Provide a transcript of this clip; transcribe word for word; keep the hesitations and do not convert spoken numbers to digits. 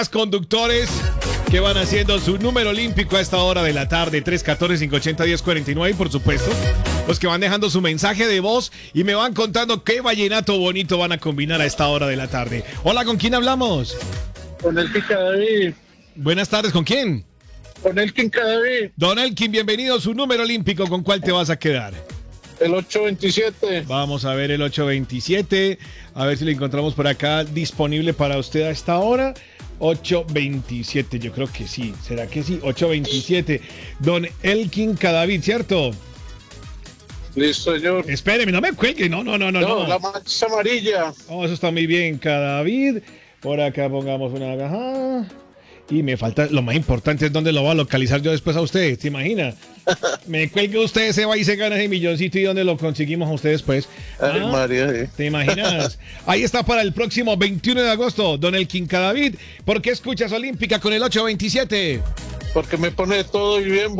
Conductores que van haciendo su número olímpico a esta hora de la tarde, tres catorce, cinco ochenta, diez cuarenta y nueve, y por supuesto los que van dejando su mensaje de voz y me van contando qué vallenato bonito van a combinar a esta hora de la tarde. Hola, ¿con quién hablamos? Con Elkin Cadavid. Buenas tardes, ¿con quién? Con Elkin Cadavid. Don Elkin, bienvenido a su número olímpico. ¿Con cuál te vas a quedar? El ocho veintisiete. Vamos a ver el ocho veintisiete, a ver si lo encontramos por acá disponible para usted a esta hora. ocho veintisiete, yo creo que sí. ¿Será que sí? ocho veintisiete. Don Elkin Cadavid, ¿cierto? Listo, señor. Espéreme, no me cuelgue. No, no, no, no. No, no. la mancha amarilla. Oh, eso está muy bien, Cadavid. Por acá pongamos una caja. Y me falta, lo más importante es dónde lo va a localizar yo después a usted. ¿Se imagina? Me cuelgue usted, se va y se gana ese milloncito y dónde lo conseguimos a usted después. Ay, ¿Ah? María, eh. ¿Te imaginas? Ahí está para el próximo veintiuno de agosto, Don Elkin Cadavid. ¿Por qué escuchas Olímpica con el ocho veintisiete? Porque me pone todo y bien